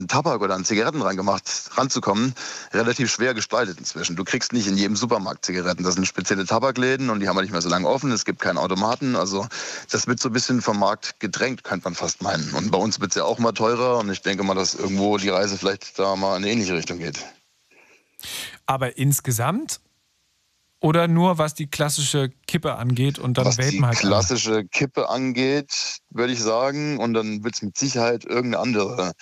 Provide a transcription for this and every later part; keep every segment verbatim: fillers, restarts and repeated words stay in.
Tabak oder an Zigaretten rangemacht, ranzukommen, relativ schwer gestaltet inzwischen. Du kriegst nicht in jedem Supermarkt Zigaretten. Das sind spezielle Tabakläden und die haben wir nicht mehr so lange offen. Es gibt keine Automaten. Also das wird so ein bisschen vom Markt gedrängt, könnte man fast meinen. Und bei uns wird es ja auch mal teurer und ich denke mal, dass irgendwo die Reise vielleicht da mal in eine ähnliche Richtung geht. Aber insgesamt oder nur was die klassische Kippe angeht und dann was vapen halt die klassische alle? Kippe angeht, würde ich sagen. Und dann wird es mit Sicherheit irgendeine andere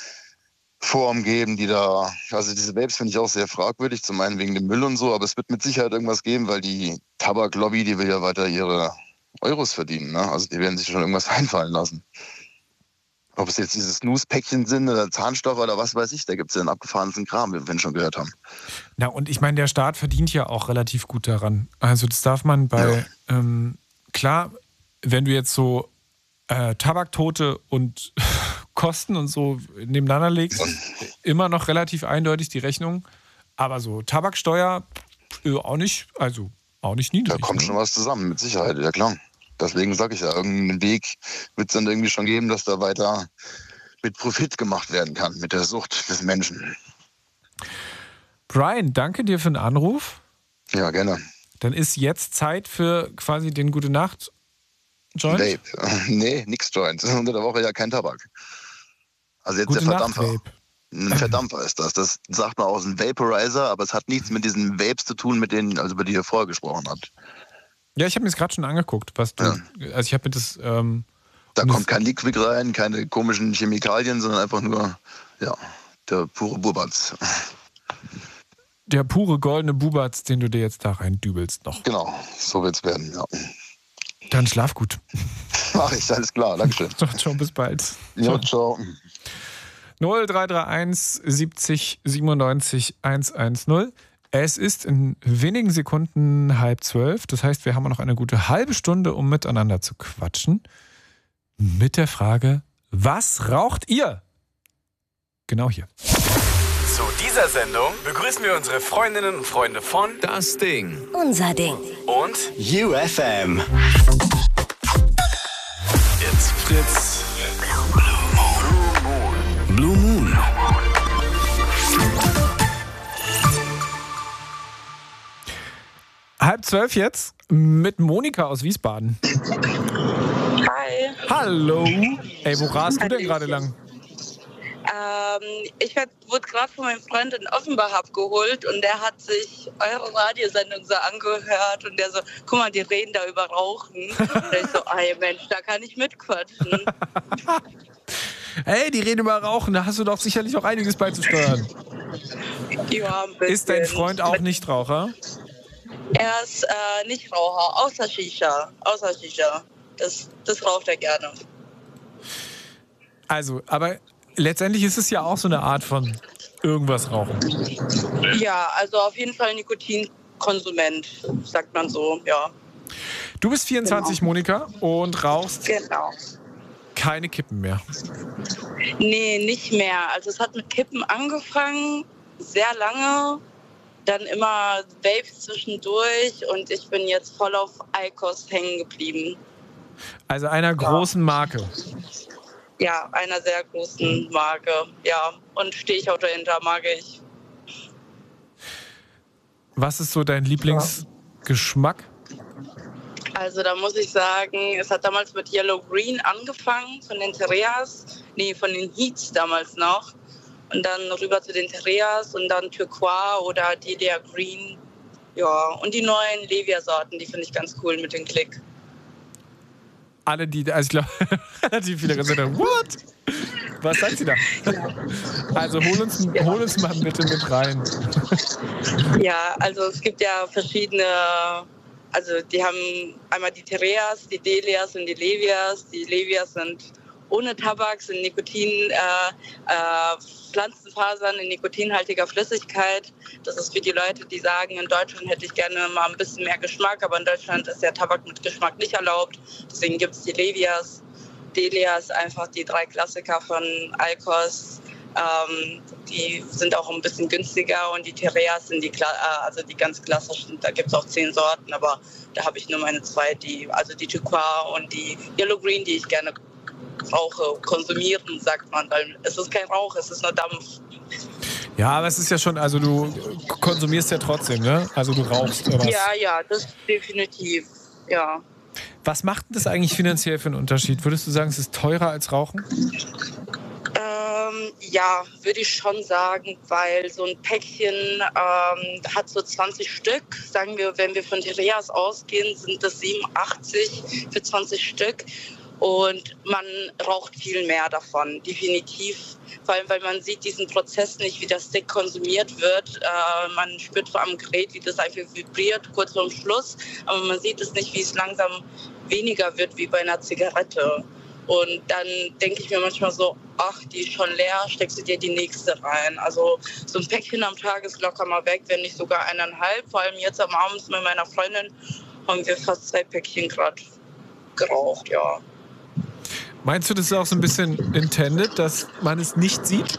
Form geben, die da, also diese Vapes finde ich auch sehr fragwürdig, zum einen wegen dem Müll und so, aber es wird mit Sicherheit irgendwas geben, weil die Tabaklobby, die will ja weiter ihre Euros verdienen, ne? Also die werden sich schon irgendwas einfallen lassen. Ob es jetzt diese Snooze-Päckchen sind oder Zahnstocher oder was weiß ich, da gibt es ja einen abgefahrensten Kram, wie wir schon gehört haben. Na und ich meine, der Staat verdient ja auch relativ gut daran. Also das darf man bei, ja. ähm, klar, wenn du jetzt so äh, Tabaktote und Kosten und so nebeneinander legst, immer noch relativ eindeutig die Rechnung. Aber so Tabaksteuer äh, auch nicht, also auch nicht niedrig. Da kommt ne? schon was zusammen, mit Sicherheit, ja klar. Deswegen sage ich ja, irgendeinen Weg wird es dann irgendwie schon geben, dass da weiter mit Profit gemacht werden kann, mit der Sucht des Menschen. Brian, danke dir für den Anruf. Ja, gerne. Dann ist jetzt Zeit für quasi den Gute-Nacht-Joint? Vape. Nee, nix Joint. Das ist unter der Woche ja kein Tabak. Also jetzt Gute der Verdampfer. Nacht, Ein Verdampfer ist das. Das sagt man aus einem Vaporizer, aber es hat nichts mit diesen Vapes zu tun, mit denen, also über die ihr vorher gesprochen habt. Ja, ich habe mir das gerade schon angeguckt, was du. Ja. Also ich habe mir das. Ähm, da kommt kein Liquid rein, keine komischen Chemikalien, sondern einfach nur, ja, der pure Bubatz. Der pure goldene Bubatz, den du dir jetzt da rein dübelst noch. Genau, so wird's werden, ja. Dann schlaf gut. Mach ich, alles klar, dankeschön. Ciao, ciao, bis bald. Ja, ciao. null drei drei eins siebzig siebenundneunzig hundertzehn. Es ist in wenigen Sekunden halb zwölf. Das heißt, wir haben noch eine gute halbe Stunde, um miteinander zu quatschen. Mit der Frage, was raucht ihr? Genau hier. Zu dieser Sendung begrüßen wir unsere Freundinnen und Freunde von Das Ding, Unser Ding und U F M. It's Fritz. Blue Moon. Blue Moon. Halb zwölf jetzt mit Monika aus Wiesbaden. Hi. Hallo. Ey, wo rast du denn gerade lang? Ähm, ich werd, wurde gerade von meinem Freund in Offenbach abgeholt und der hat sich eure Radiosendung so angehört und der so, guck mal, die reden da über Rauchen. Und ich so, ey Mensch, da kann ich mitquatschen. Hey, die reden über Rauchen, da hast du doch sicherlich auch einiges beizusteuern. Ja, ein bisschen. Ist dein Freund auch Nichtraucher? Er ist äh, Nichtraucher, außer Shisha. Außer Shisha. Das, das raucht er gerne. Also, aber letztendlich ist es ja auch so eine Art von irgendwas rauchen. Ja, also auf jeden Fall Nikotinkonsument, sagt man so, ja. Du bist vierundzwanzig, genau. Monika, und rauchst genau. keine Kippen mehr. Nee, nicht mehr. Also es hat mit Kippen angefangen, sehr lange. Dann immer Vapes zwischendurch und ich bin jetzt voll auf IQOS hängen geblieben. Also einer großen ja. Marke. Ja, einer sehr großen Marke, ja. Und stehe ich auch dahinter, mag ich. Was ist so dein Lieblingsgeschmack? Also da muss ich sagen, es hat damals mit Yellow Green angefangen, von den Tereas, nee, von den Heats damals noch. Und dann rüber zu den Tereas und dann Turquoise oder Delia Green. Ja, und die neuen Levia-Sorten, die finde ich ganz cool mit dem Klick. Alle, die, also ich glaube, relativ viele gesagt haben, what? Was sagt sie da? Also hol uns, ja. hol uns mal bitte mit rein. Ja, also es gibt ja verschiedene, also die haben einmal die Tereas, die Delias und die Levias. Die Levias sind ohne Tabak, sind Nikotin, äh, äh, Pflanzenfasern in nikotinhaltiger Flüssigkeit. Das ist für die Leute, die sagen, in Deutschland hätte ich gerne mal ein bisschen mehr Geschmack, aber in Deutschland ist der Tabak mit Geschmack nicht erlaubt. Deswegen gibt es die Levias. Delias, einfach die drei Klassiker von IQOS. Ähm, die sind auch ein bisschen günstiger und die Tereas sind die, äh, also die ganz klassischen. Da gibt es auch zehn Sorten, aber da habe ich nur meine zwei, die, also die Turquoise und die Yellow Green, die ich gerne rauche, konsumieren, sagt man. Weil es ist kein Rauch, es ist nur Dampf. Ja, aber es ist ja schon, also du konsumierst ja trotzdem, ne? Also du rauchst oder was? Ja, ja, das definitiv, ja. Was macht denn das eigentlich finanziell für einen Unterschied? Würdest du sagen, es ist teurer als Rauchen? Ähm, ja, würde ich schon sagen, weil so ein Päckchen ähm, hat so zwanzig Stück. Sagen wir, wenn wir von Tereas ausgehen, sind das siebenundachtzig für zwanzig Stück. Und man raucht viel mehr davon, definitiv. Vor allem, weil man sieht diesen Prozess nicht, wie das Stick konsumiert wird. Äh, man spürt zwar am Gerät, wie das einfach vibriert, kurz vorm Schluss. Aber man sieht es nicht, wie es langsam weniger wird, wie bei einer Zigarette. Und dann denke ich mir manchmal so, ach, die ist schon leer, steckst du dir die nächste rein. Also so ein Päckchen am Tag ist locker mal weg, wenn nicht sogar eineinhalb. Vor allem jetzt am Abend mit meiner Freundin haben wir fast zwei Päckchen gerade geraucht, ja. Meinst du, das ist auch so ein bisschen intended, dass man es nicht sieht?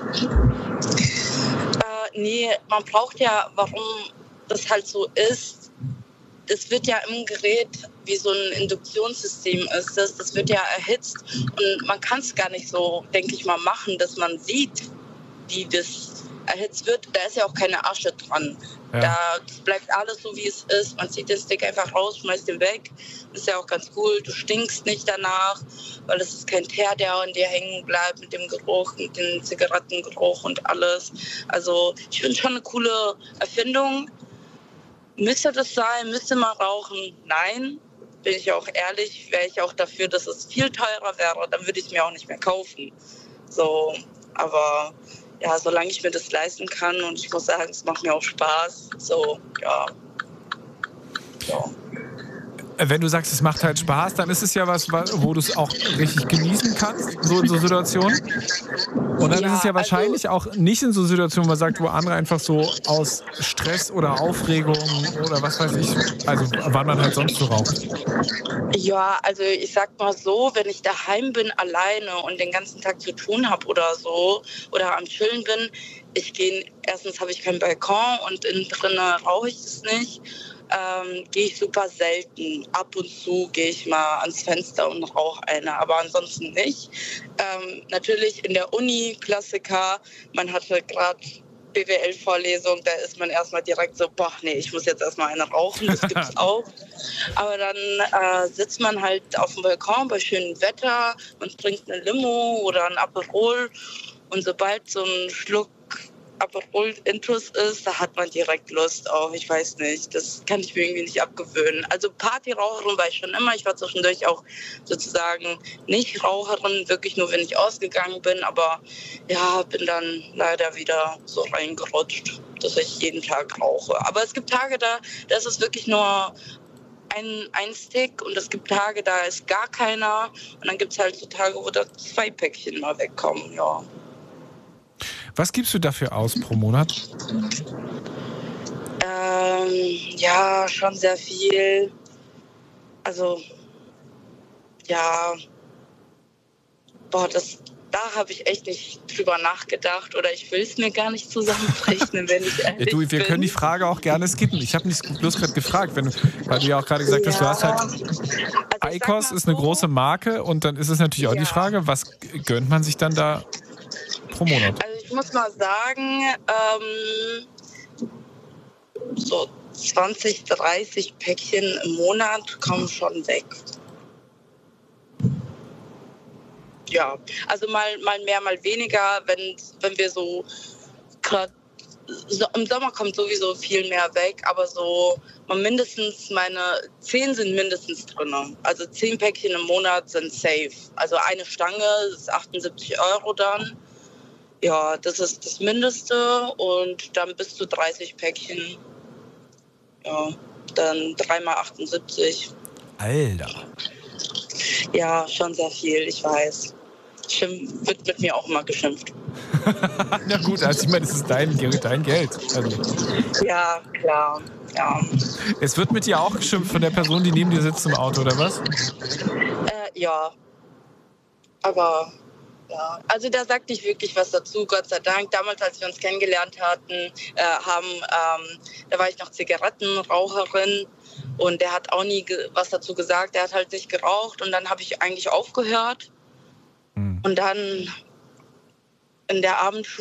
Äh, nee, man braucht ja, warum das halt so ist, es wird ja im Gerät wie so ein Induktionssystem ist das, das wird ja erhitzt und man kann es gar nicht so, denke ich mal, machen, dass man sieht, wie das erhitzt wird. Da ist ja auch keine Asche dran. Ja. Da bleibt alles so, wie es ist. Man zieht den Stick einfach raus, schmeißt den weg. Ist ja auch ganz cool. Du stinkst nicht danach, weil es ist kein Teer, der an dir hängen bleibt mit dem Geruch, mit dem Zigarettengeruch und alles. Also ich finde schon eine coole Erfindung. Müsste das sein? Müsste man rauchen? Nein. Bin ich auch ehrlich, wäre ich auch dafür, dass es viel teurer wäre, dann würde ich es mir auch nicht mehr kaufen. So, aber ja, solange ich mir das leisten kann und ich muss sagen, es macht mir auch Spaß, so, ja. So. Wenn du sagst, es macht halt Spaß, dann ist es ja was, wo du es auch richtig genießen kannst, so in so Situationen. Und dann ja, ist es ja wahrscheinlich also, auch nicht in so Situationen, wo man sagt, wo andere einfach so aus Stress oder Aufregung oder was weiß ich, also wann man halt sonst so raucht. Ja, also ich sag mal so, wenn ich daheim bin alleine und den ganzen Tag zu tun habe oder so oder am Chillen bin, ich gehe, erstens habe ich keinen Balkon und innen drin rauche ich es nicht. Ähm, gehe ich super selten. Ab und zu gehe ich mal ans Fenster und rauche eine, aber ansonsten nicht. Ähm, natürlich in der Uni, Klassiker, man hatte gerade B W L-Vorlesung, da ist man erstmal direkt so, boah, nee, ich muss jetzt erstmal eine rauchen, das gibt's auch. Aber dann äh, sitzt man halt auf dem Balkon bei schönem Wetter und trinkt eine Limo oder ein Aperol und sobald so ein Schluck Aperol Intus ist, da hat man direkt Lust auf, ich weiß nicht, das kann ich mir irgendwie nicht abgewöhnen. Also Partyraucherin war ich schon immer, ich war zwischendurch auch sozusagen nicht Raucherin, wirklich nur, wenn ich ausgegangen bin, aber ja, bin dann leider wieder so reingerutscht, dass ich jeden Tag rauche. Aber es gibt Tage, da, da ist es wirklich nur ein, ein Stick und es gibt Tage, da ist gar keiner und dann gibt es halt so Tage, wo da zwei Päckchen mal wegkommen, ja. Was gibst du dafür aus pro Monat? Ähm, ja, schon sehr viel. Also, ja, boah, das, da habe ich echt nicht drüber nachgedacht oder ich will es mir gar nicht zusammenrechnen, wenn ich ehrlich du, wir bin. können die Frage auch gerne skippen. Ich habe nicht bloß gerade gefragt, wenn, weil du ja auch gerade gesagt hast, ja. Du hast halt, also IQOS ist eine so, große Marke und dann ist es natürlich auch ja. die Frage, was gönnt man sich dann da pro Monat? Also ich muss mal sagen, ähm, so zwanzig, dreißig Päckchen im Monat kommen schon weg. Ja, also mal, mal mehr, mal weniger, wenn, wenn wir so gerade so, im Sommer kommt sowieso viel mehr weg, aber so mal mindestens meine zehn sind mindestens drin. Also zehn Päckchen im Monat sind safe. Also eine Stange ist achtundsiebzig Euro dann. Ja, das ist das Mindeste und dann bis zu dreißig Päckchen. Ja, dann drei mal achtundsiebzig. Alter. Ja, schon sehr viel, ich weiß. Schimpf, wird mit mir auch immer geschimpft. Na gut, also ich meine, es ist dein, dein Geld. Also. Ja, klar. Ja. Es wird mit dir auch geschimpft von der Person, die neben dir sitzt im Auto, oder was? Äh, ja. Aber... Ja, also da sagte ich wirklich was dazu, Gott sei Dank. Damals, als wir uns kennengelernt hatten, äh, haben, ähm, da war ich noch Zigarettenraucherin und der hat auch nie ge- was dazu gesagt. Der hat halt nicht geraucht und dann habe ich eigentlich aufgehört Und dann in der Abendschule